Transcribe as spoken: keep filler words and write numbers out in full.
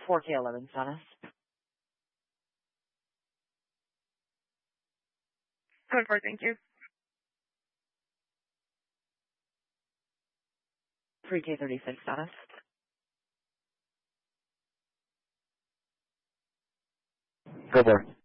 four K eleven status. Code four, thank you. three K thirty-six status. Code four.